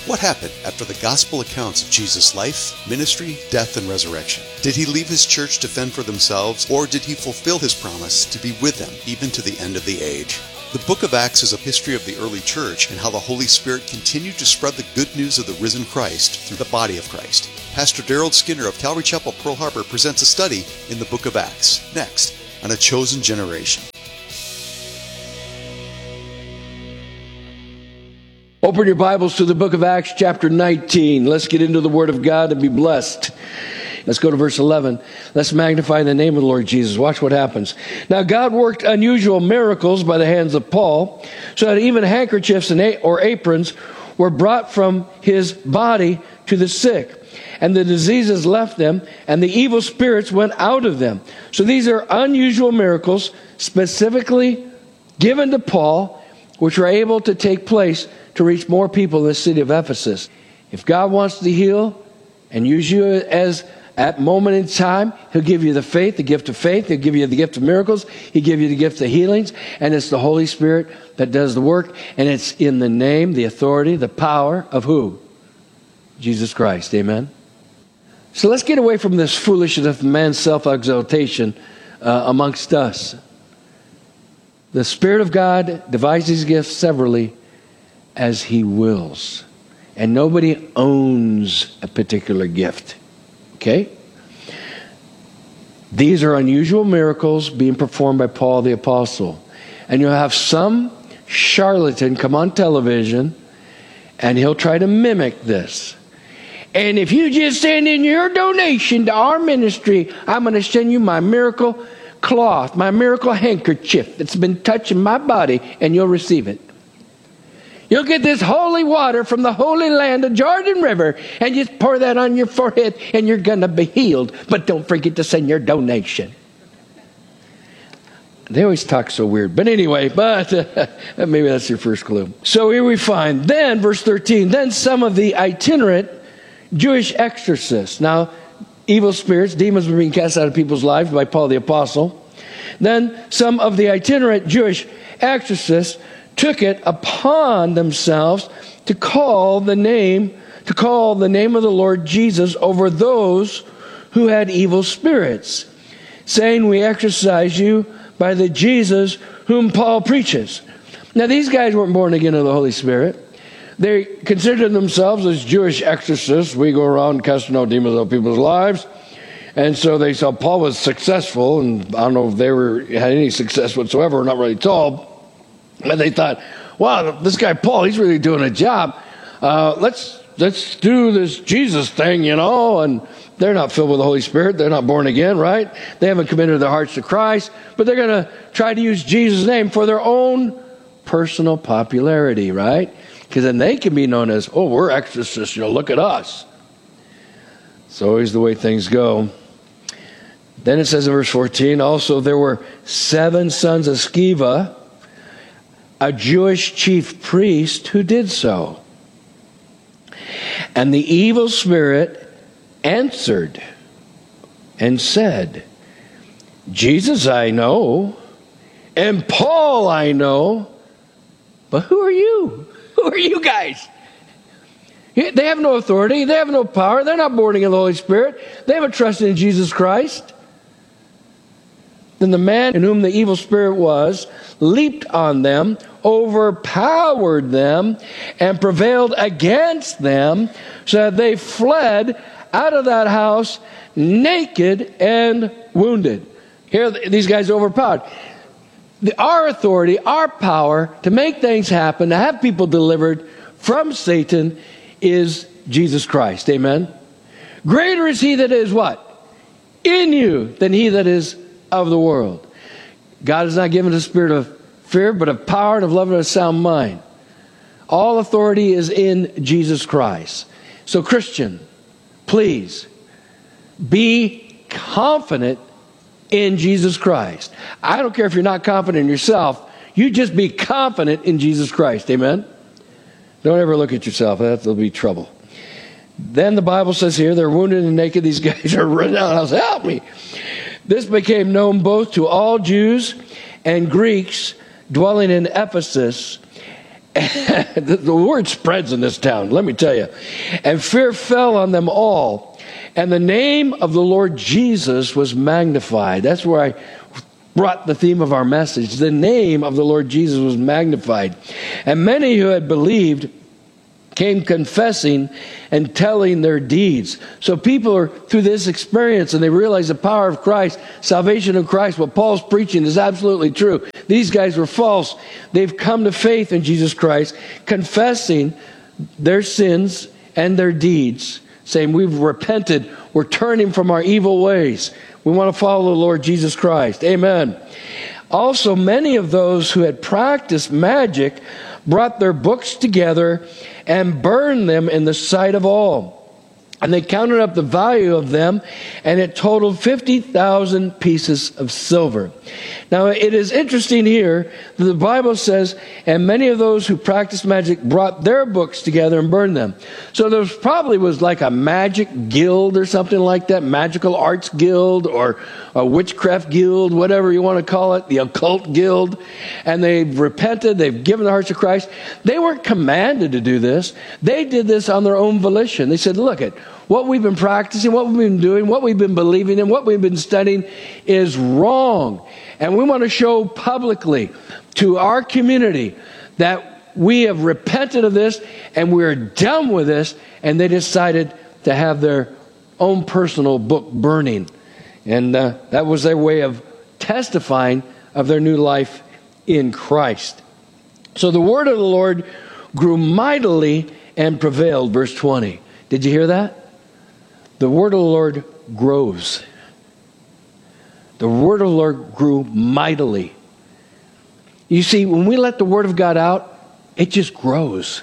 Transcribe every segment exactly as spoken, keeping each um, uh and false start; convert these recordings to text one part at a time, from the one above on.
What happened after the gospel accounts of Jesus' life, ministry, death, and resurrection? Did he leave his church to fend for themselves, or did he fulfill his promise to be with them even to the end of the age? The book of Acts is a history of the early church and how the Holy Spirit continued to spread the good news of the risen Christ through the body of Christ. Pastor Daryl Skinner of Calvary Chapel, Pearl Harbor presents a study in the book of Acts, next on A Chosen Generation. Open your Bibles to the book of Acts chapter nineteen. Let's get into the Word of God and be blessed. Let's go to verse eleven. Let's magnify the name of the Lord Jesus. Watch what happens. Now God worked unusual miracles by the hands of Paul, so that even handkerchiefs and a- or aprons were brought from his body to the sick. And the diseases left them, and the evil spirits went out of them. So these are unusual miracles specifically given to Paul, which were able to take place to reach more people in the city of Ephesus. If God wants to heal and use you as at moment in time, he'll give you the faith, the gift of faith. He'll give you the gift of miracles. He'll give you the gift of healings. And it's the Holy Spirit that does the work. And it's in the name, the authority, the power of who? Jesus Christ. Amen. So let's get away from this foolishness of man's self-exaltation uh, amongst us. The Spirit of God divides his gifts severally as he wills. And nobody owns a particular gift. Okay? These are unusual miracles being performed by Paul the Apostle. And you'll have some charlatan come on television and he'll try to mimic this. And if you just send in your donation to our ministry, I'm going to send you my miracle cloth, my miracle handkerchief that's been touching my body, and you'll receive it. You'll get this holy water from the holy land of Jordan River, and just pour that on your forehead, and you're going to be healed. But don't forget to send your donation. They always talk so weird. But anyway, but uh, maybe that's your first clue. So here we find, then, verse thirteen, then some of the itinerant Jewish exorcists. Now, evil spirits, demons were being cast out of people's lives by Paul the Apostle. Then some of the itinerant Jewish exorcists took it upon themselves to call the name, to call the name of the Lord Jesus over those who had evil spirits, saying, we exorcise you by the Jesus whom Paul preaches. Now, these guys weren't born again of the Holy Spirit. They considered themselves as Jewish exorcists. We go around casting out demons out of people's lives. And so they saw Paul was successful, and I don't know if they were had any success whatsoever, we're not really told. But they thought, wow, this guy Paul, he's really doing a job. Uh, let's let's do this Jesus thing, you know. And they're not filled with the Holy Spirit. They're not born again, right? They haven't committed their hearts to Christ. But they're going to try to use Jesus' name for their own personal popularity, right? Because then they can be known as, oh, we're exorcists, you know, look at us. It's always the way things go. Then it says in verse fourteen, also there were seven sons of Sceva, a Jewish chief priest, who did so. And the evil spirit answered and said, Jesus I know, and Paul I know, but who are you? Who are you guys? They have no authority. They have no power. They're not born again of the Holy Spirit. They haven't trusted in Jesus Christ. Then the man in whom the evil spirit was leaped on them, overpowered them, and prevailed against them, so that they fled out of that house naked and wounded. Here, these guys are overpowered. The, our authority, our power to make things happen, to have people delivered from Satan is Jesus Christ. Amen? Greater is he that is what? In you than he that is of the world. God has not given us a spirit of fear, but of power and of love and of a sound mind. All authority is in Jesus Christ. So Christian, please be confident in Jesus Christ. I don't care if you're not confident in yourself. You just be confident in Jesus Christ. Amen? Don't ever look at yourself. That'll be trouble. Then the Bible says here, they're wounded and naked. These guys are running out. I was, help me. This became known both to all Jews and Greeks dwelling in Ephesus, the, the word spreads in this town, let me tell you. And fear fell on them all. And the name of the Lord Jesus was magnified. That's where I brought the theme of our message. The name of the Lord Jesus was magnified. And many who had believed came confessing and telling their deeds. So people are through this experience and they realize the power of Christ, salvation of Christ. What Paul's preaching is absolutely true. These guys were false. They've come to faith in Jesus Christ, confessing their sins and their deeds, saying we've repented, we're turning from our evil ways. We want to follow the Lord Jesus Christ. Amen. Also, many of those who had practiced magic brought their books together and burned them in the sight of all. And they counted up the value of them, and it totaled fifty thousand pieces of silver. Now, it is interesting here that the Bible says, and many of those who practiced magic brought their books together and burned them. So there was probably was like a magic guild or something like that, magical arts guild or a witchcraft guild, whatever you want to call it, the occult guild. And they've repented, they've given their hearts to Christ. They weren't commanded to do this. They did this on their own volition. They said, look, it, what we've been practicing, what we've been doing, what we've been believing in, what we've been studying is wrong. And we want to show publicly to our community that we have repented of this and we're done with this. And they decided to have their own personal book burning. And uh, that was their way of testifying of their new life in Christ. So the word of the Lord grew mightily and prevailed. Verse twenty. Did you hear that? The word of the Lord grows. The word of the Lord grew mightily. You see, when we let the word of God out, it just grows.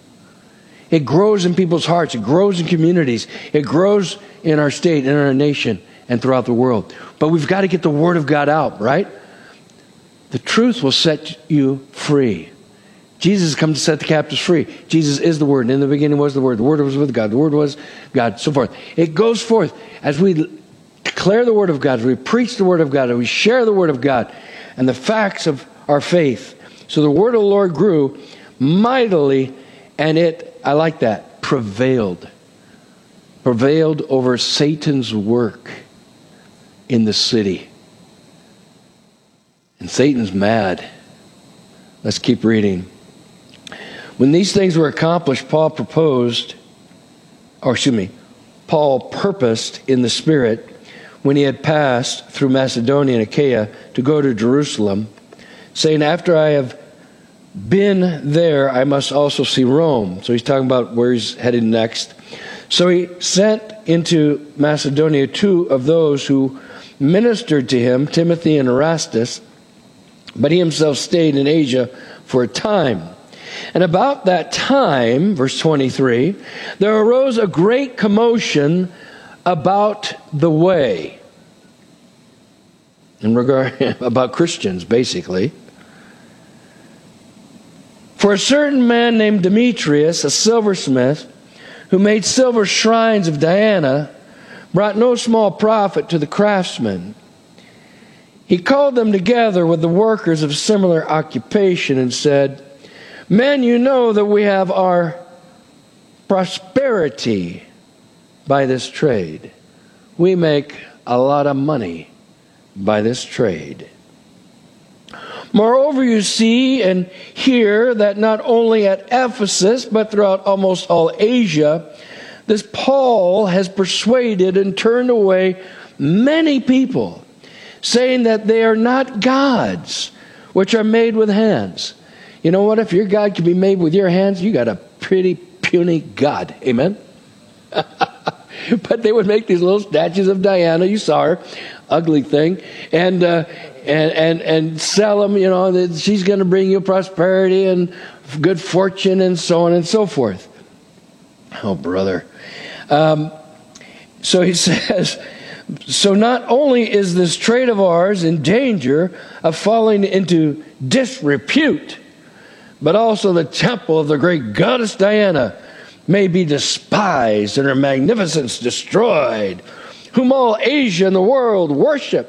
It grows in people's hearts. It grows in communities. It grows in our state, in our nation, and throughout the world. But we've got to get the word of God out, right? The truth will set you free. Jesus has come to set the captives free. Jesus is the Word. And in the beginning was the Word. The Word was with God. The Word was God, so forth. It goes forth as we declare the Word of God, as we preach the Word of God, as we share the Word of God and the facts of our faith. So the Word of the Lord grew mightily, and it, I like that, prevailed. Prevailed over Satan's work in the city. And Satan's mad. Let's keep reading. When these things were accomplished, Paul proposed, or excuse me, Paul purposed in the Spirit, when he had passed through Macedonia and Achaia, to go to Jerusalem, saying, after I have been there, I must also see Rome. So he's talking about where he's headed next. So he sent into Macedonia two of those who ministered to him, Timothy and Erastus, but he himself stayed in Asia for a time. And about that time, verse twenty-three, there arose a great commotion about the way. In regard, about Christians, basically. For a certain man named Demetrius, a silversmith, who made silver shrines of Diana, brought no small profit to the craftsmen. He called them together with the workers of similar occupation and said, men, you know that we have our prosperity by this trade. We make a lot of money by this trade. Moreover, you see and hear that not only at Ephesus, but throughout almost all Asia, this Paul has persuaded and turned away many people, saying that they are not gods, which are made with hands. You know what? If your God can be made with your hands, you got a pretty puny God. Amen? But they would make these little statues of Diana. You saw her. Ugly thing. And uh, and, and, and sell them, you know, that she's going to bring you prosperity and good fortune and so on and so forth. Oh, brother. Um, so he says, so not only is this trade of ours in danger of falling into disrepute, but also the temple of the great goddess Diana may be despised and her magnificence destroyed, whom all Asia and the world worship.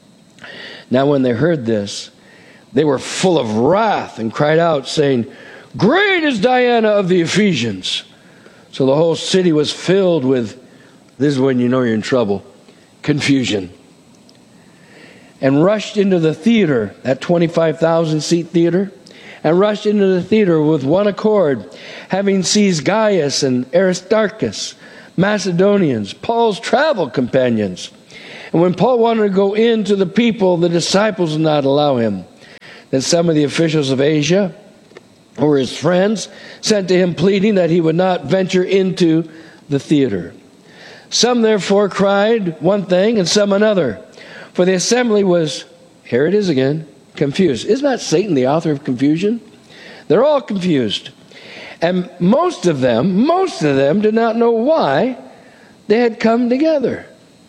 Now when they heard this, they were full of wrath and cried out, saying, Great is Diana of the Ephesians. So the whole city was filled with, this is when you know you're in trouble, confusion. And rushed into the theater, that twenty-five thousand seat theater, and rushed into the theater with one accord, having seized Gaius and Aristarchus, Macedonians, Paul's travel companions. And when Paul wanted to go in to the people, the disciples would not allow him. Then some of the officials of Asia, who were his friends, sent to him pleading that he would not venture into the theater. Some therefore cried one thing and some another. For the assembly was, here it is again, confused. Isn't that Satan the author of confusion? They're all confused. And most of them, most of them did not know why they had come together.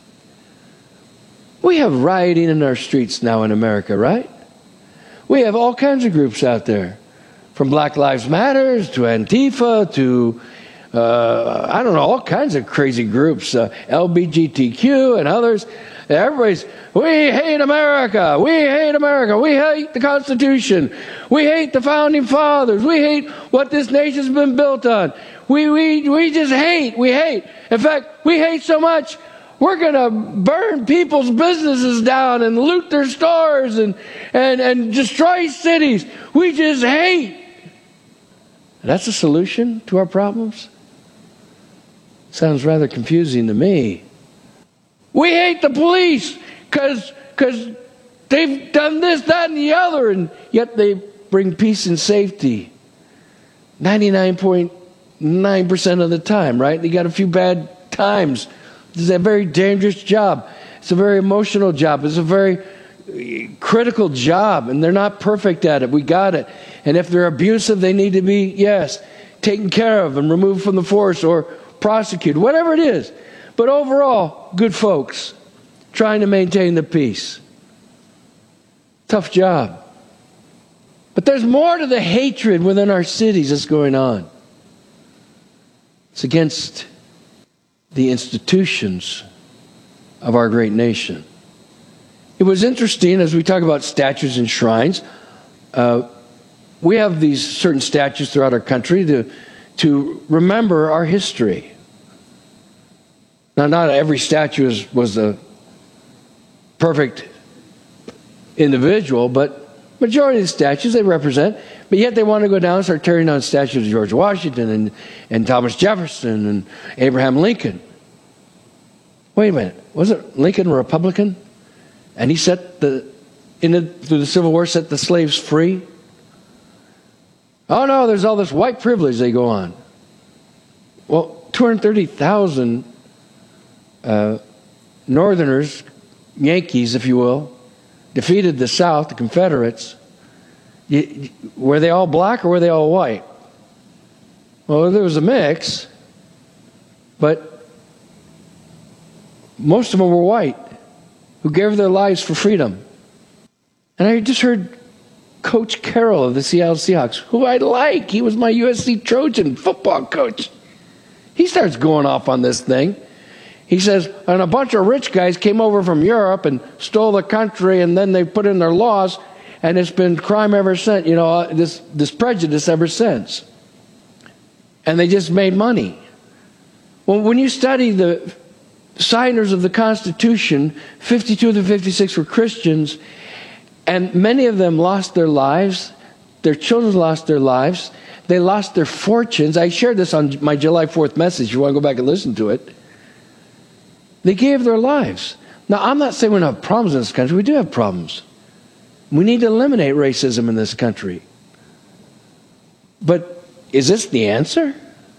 We have rioting in our streets now in America, right? We have all kinds of groups out there. From Black Lives Matter to Antifa to, uh, I don't know, all kinds of crazy groups, uh, L G B T Q and others. Everybody's, we hate America, we hate America, we hate the Constitution, we hate the Founding Fathers, we hate what this nation's been built on. We, we, we just hate, we hate. In fact, we hate so much, we're going to burn people's businesses down and loot their stores and, and, and destroy cities. We just hate. That's a solution to our problems? Sounds rather confusing to me. We hate the police because because they've done this, that, and the other, and yet they bring peace and safety ninety-nine point nine percent of the time, right? They got a few bad times. This is a very dangerous job. It's a very emotional job. It's a very critical job, and they're not perfect at it. We got it. And if they're abusive, they need to be, yes, taken care of and removed from the force or prosecuted, whatever it is. But overall, good folks trying to maintain the peace. Tough job. But there's more to the hatred within our cities that's going on. It's against the institutions of our great nation. It was interesting as we talk about statues and shrines. Uh, we have these certain statues throughout our country to, to remember our history. Now, not every statue is, was a perfect individual, but majority of the statues they represent. But yet they want to go down and start tearing down statues of George Washington and, and Thomas Jefferson and Abraham Lincoln. Wait a minute. Wasn't Lincoln a Republican? And he set the, in the, through the Civil War, set the slaves free? Oh no, there's all this white privilege they go on. Well, two hundred thirty thousand uh, Northerners, Yankees, if you will, defeated the South, the Confederates. You, were they all black or were they all white? Well, there was a mix, but most of them were white, who gave their lives for freedom. And I just heard Coach Carroll of the Seattle Seahawks, who I like. He was my U S C Trojan football coach. He starts going off on this thing. He says, and a bunch of rich guys came over from Europe and stole the country, and then they put in their laws, and it's been crime ever since, you know, this, this prejudice ever since. And they just made money. Well, when you study the signers of the Constitution, fifty-two of the fifty-six were Christians, and many of them lost their lives. Their children lost their lives. They lost their fortunes. I shared this on my July fourth message. If you want to go back and listen to it. They gave their lives. Now, I'm not saying we don't have problems in this country. We do have problems. We need to eliminate racism in this country. But is this the answer?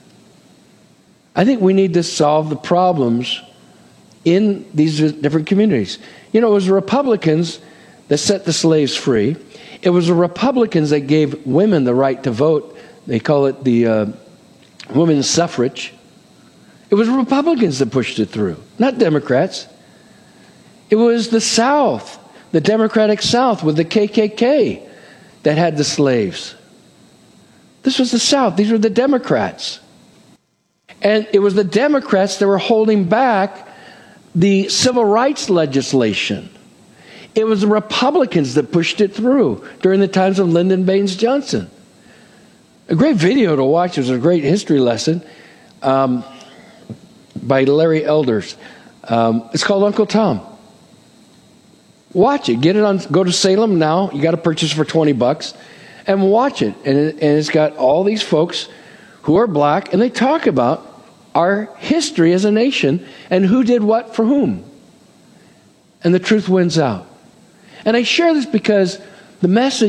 I think we need to solve the problems in these different communities. You know, it was the Republicans that set the slaves free. It was the Republicans that gave women the right to vote. They call it the uh, women's suffrage. It was Republicans that pushed it through, not Democrats. It was the South, the Democratic South with the K K K that had the slaves. This was the South. These were the Democrats. And it was the Democrats that were holding back the civil rights legislation. It was the Republicans that pushed it through during the times of Lyndon Baines Johnson. A great video to watch. It was a great history lesson um, by Larry Elders. Um, it's called Uncle Tom. Watch it. Get it on. Go to Salem now. You got to purchase for twenty bucks, and watch it. And, it. and it's got all these folks who are black, and they talk about our history as a nation and who did what for whom. And the truth wins out. And I share this because the message